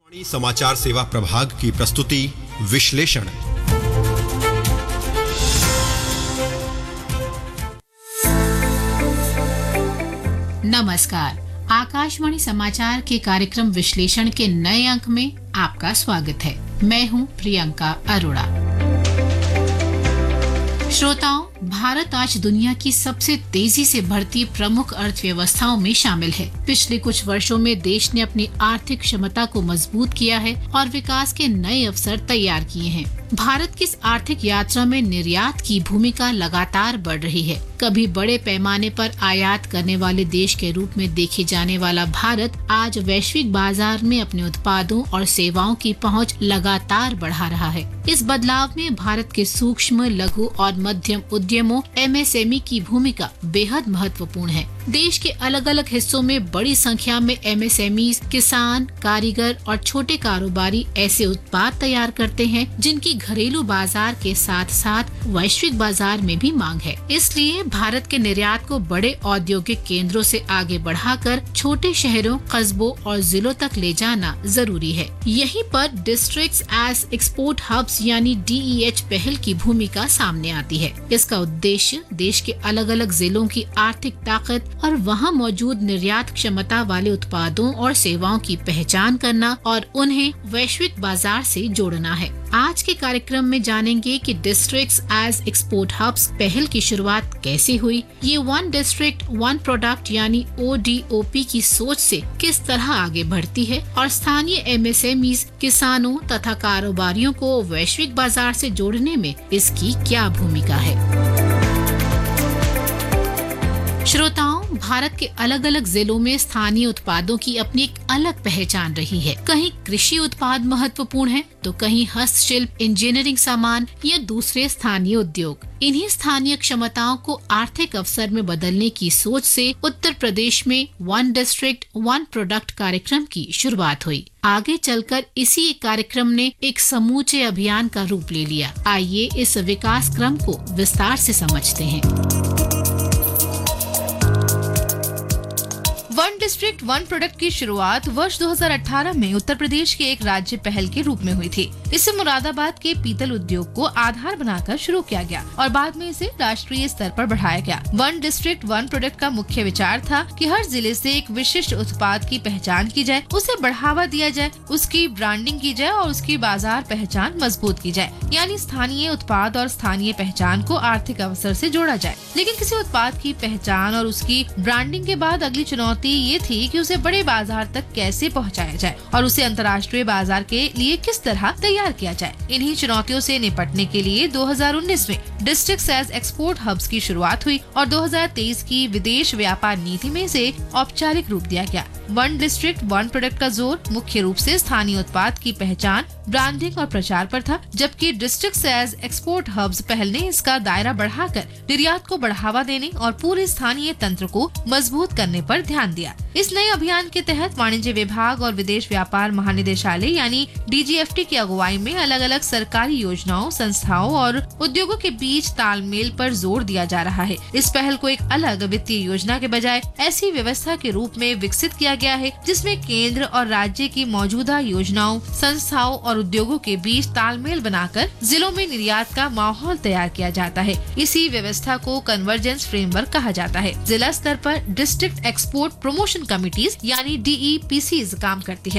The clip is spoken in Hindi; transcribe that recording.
समाचार सेवा प्रभाग की प्रस्तुति विश्लेषण। नमस्कार, आकाशवाणी समाचार के कार्यक्रम विश्लेषण के नए अंक में आपका स्वागत है। मैं हूं प्रियंका अरोड़ा। श्रोताओं, भारत आज दुनिया की सबसे तेजी से बढ़ती प्रमुख अर्थव्यवस्थाओं में शामिल है। पिछले कुछ वर्षों में देश ने अपनी आर्थिक क्षमता को मजबूत किया है और विकास के नए अवसर तैयार किए हैं। भारत की इस आर्थिक यात्रा में निर्यात की भूमिका लगातार बढ़ रही है। कभी बड़े पैमाने पर आयात करने वाले देश के रूप में देखे जाने वाला भारत आज वैश्विक बाजार में अपने उत्पादों और सेवाओं की पहुंच लगातार बढ़ा रहा है। इस बदलाव में भारत के सूक्ष्म, लघु और मध्यम उद्यमों MSME की भूमिका बेहद महत्वपूर्ण है। देश के अलग अलग हिस्सों में बड़ी संख्या में MSMEs, किसान, कारीगर और छोटे कारोबारी ऐसे उत्पाद तैयार करते हैं जिनकी घरेलू बाजार के साथ साथ वैश्विक बाजार में भी मांग है। इसलिए भारत के निर्यात को बड़े औद्योगिक केंद्रों से आगे बढ़ाकर छोटे शहरों, कस्बों और जिलों तक ले जाना जरूरी है। यहीं पर डिस्ट्रिक्ट्स एज एक्सपोर्ट हब्स यानी DEH पहल की भूमिका सामने आती है। इसका उद्देश्य देश के अलग अलग जिलों की आर्थिक ताकत और वहां मौजूद निर्यात क्षमता वाले उत्पादों और सेवाओं की पहचान करना और उन्हें वैश्विक बाजार से जोड़ना है। आज के कार्यक्रम में जानेंगे कि डिस्ट्रिक्ट्स एज एक्सपोर्ट हब्स पहल की शुरुआत कैसे हुई, ये वन डिस्ट्रिक्ट वन प्रोडक्ट यानी ODOP की सोच से किस तरह आगे बढ़ती है और स्थानीय MSMEs, किसानों तथा कारोबारियों को वैश्विक बाजार से जोड़ने में इसकी क्या भूमिका है। श्रोताओं, भारत के अलग अलग जिलों में स्थानीय उत्पादों की अपनी एक अलग पहचान रही है। कहीं कृषि उत्पाद महत्वपूर्ण है तो कहीं हस्तशिल्प, इंजीनियरिंग सामान या दूसरे स्थानीय उद्योग। इन्हीं स्थानीय क्षमताओं को आर्थिक अवसर में बदलने की सोच से उत्तर प्रदेश में वन डिस्ट्रिक्ट वन प्रोडक्ट कार्यक्रम की शुरुआत हुई। आगे चलकर इसी कार्यक्रम ने एक समूचे अभियान का रूप ले लिया। आइए इस विकास क्रम को विस्तार से समझते हैं। वन डिस्ट्रिक्ट वन प्रोडक्ट की शुरुआत वर्ष 2018 में उत्तर प्रदेश के एक राज्य पहल के रूप में हुई थी। इसे मुरादाबाद के पीतल उद्योग को आधार बनाकर शुरू किया गया और बाद में इसे राष्ट्रीय स्तर पर बढ़ाया गया। वन डिस्ट्रिक्ट वन प्रोडक्ट का मुख्य विचार था कि हर जिले से एक विशिष्ट उत्पाद की पहचान की जाए, उसे बढ़ावा दिया जाए, उसकी ब्रांडिंग की जाए और उसकी बाजार पहचान मजबूत की जाए। यानी स्थानीय उत्पाद और स्थानीय पहचान को आर्थिक अवसर से जोड़ा जाए। लेकिन किसी उत्पाद की पहचान और उसकी ब्रांडिंग के बाद अगली चुनौती ये थी कि उसे बड़े बाजार तक कैसे पहुंचाया जाए और उसे अंतर्राष्ट्रीय बाजार के लिए किस तरह तैयार किया जाए। इन्हीं चुनौतियों से निपटने के लिए 2019 में डिस्ट्रिक्ट्स एज एक्सपोर्ट हब्स की शुरुआत हुई और 2023 की विदेश व्यापार नीति में इसे औपचारिक रूप दिया गया। वन डिस्ट्रिक्ट वन प्रोडक्ट का जोर मुख्य रूप से स्थानीय उत्पाद की पहचान, ब्रांडिंग और प्रचार पर था, जबकि डिस्ट्रिक्ट्स एज एक्सपोर्ट हब्स पहल ने इसका दायरा बढ़ाकर निर्यात को बढ़ावा देने और पूरे स्थानीय तंत्र को मजबूत करने पर ध्यान दिया। इस नए अभियान के तहत वाणिज्य विभाग और विदेश व्यापार महानिदेशालय यानी DGFT की अगुवाई में अलग अलग सरकारी योजनाओं, संस्थाओं और उद्योगों के बीच तालमेल पर जोर दिया जा रहा है। इस पहल को एक अलग वित्तीय योजना के बजाय ऐसी व्यवस्था के रूप में विकसित किया गया है जिसमें केंद्र और राज्य की मौजूदा योजनाओं, संस्थाओं और उद्योगों के बीच तालमेल बनाकर जिलों में निर्यात का माहौल तैयार किया जाता है। इसी व्यवस्था को कन्वर्जेंस फ्रेमवर्क कहा जाता है। जिला स्तर पर डिस्ट्रिक्ट एक्सपोर्ट प्रमोशन कमिटीज यानी DEPCs काम करती है।